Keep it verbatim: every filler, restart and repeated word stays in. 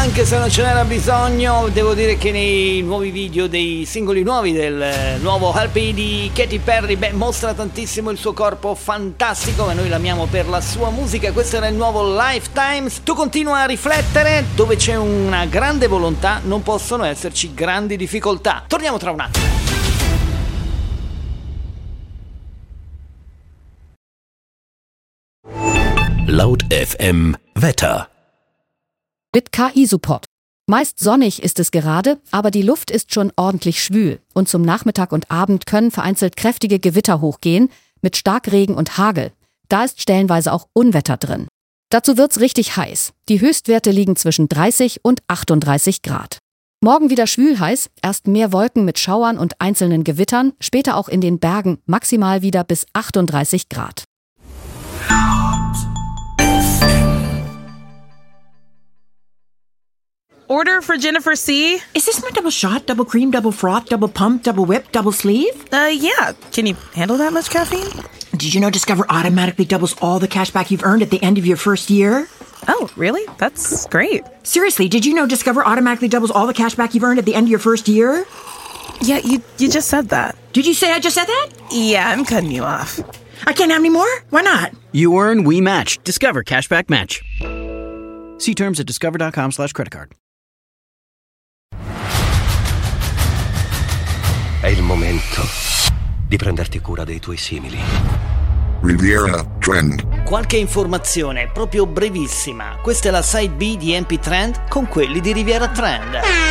anche se non ce n'era bisogno. Devo dire che nei nuovi video dei singoli nuovi del nuovo L P di Katy Perry, beh, mostra tantissimo il suo corpo fantastico, ma noi l'amiamo per la sua musica. Questo era il nuovo Lifetimes. Tu continua a riflettere, dove c'è una grande volontà non possono esserci grandi difficoltà. Torniamo tra un attimo. Laut F M Wetter. Mit K I-Support. Meist sonnig ist es gerade, aber die Luft ist schon ordentlich schwül und zum Nachmittag und Abend können vereinzelt kräftige Gewitter hochgehen mit Starkregen und Hagel. Da ist stellenweise auch Unwetter drin. Dazu wird's richtig heiß. Die Höchstwerte liegen zwischen dreißig und achtunddreißig Grad. Morgen wieder schwül heiß, erst mehr Wolken mit Schauern und einzelnen Gewittern, später auch in den Bergen maximal wieder bis achtunddreißig Grad. Order for Jennifer C. Is this my double shot, double cream, double froth, double pump, double whip, double sleeve? Uh, yeah. Can you handle that much caffeine? Did you know Discover automatically doubles all the cash back you've earned at the end of your first year? Oh, really? That's great. Seriously, did you know Discover automatically doubles all the cash back you've earned at the end of your first year? Yeah, you you just said that. Did you say I just said that? Yeah, I'm cutting you off. I can't have any more? Why not? You earn, we match. Discover Cashback Match. See terms at discover.com slash credit card. È il momento di prenderti cura dei tuoi simili. Riviera Trend. Qualche informazione proprio brevissima. Questa è la side B di M P Trend con quelli di Riviera Trend.